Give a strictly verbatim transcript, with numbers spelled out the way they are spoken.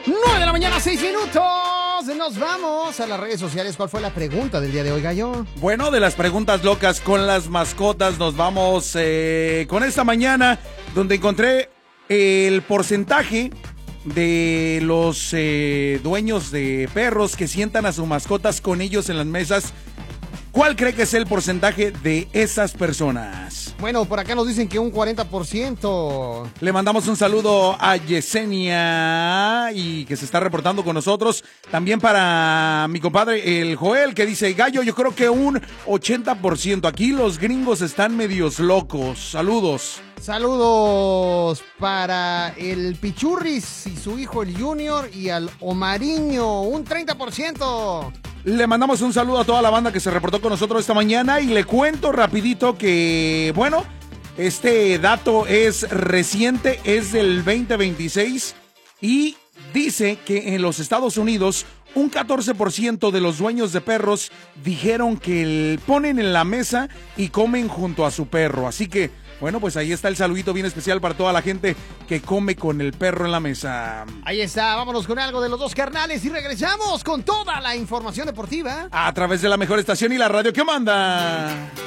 nueve de la mañana, seis minutos. Nos vamos a las redes sociales. ¿Cuál fue la pregunta del día de hoy, Gallo? Bueno, de las preguntas locas con las mascotas, nos vamos eh, con esta mañana, donde encontré el porcentaje de los eh, dueños de perros que sientan a sus mascotas con ellos en las mesas. ¿Cuál cree que es el porcentaje de esas personas? Bueno, por acá nos dicen que un cuarenta por ciento. Le mandamos un saludo a Yesenia y que se está reportando con nosotros. También para mi compadre el Joel, que dice: Gallo, yo creo que un ochenta por ciento. Aquí los gringos están medios locos. Saludos. Saludos para el Pichurris y su hijo el Junior y al Omariño, un treinta por ciento. Le mandamos un saludo a toda la banda que se reportó con nosotros esta mañana y le cuento rapidito que, bueno, este dato es reciente, es del veinte veintiséis y dice que en los Estados Unidos un catorce por ciento de los dueños de perros dijeron que el ponen en la mesa y comen junto a su perro. Así que, bueno, pues ahí está el saludito bien especial para toda la gente que come con el perro en la mesa. Ahí está, vámonos con algo de los dos carnales y regresamos con toda la información deportiva. A través de la mejor estación y la radio que manda.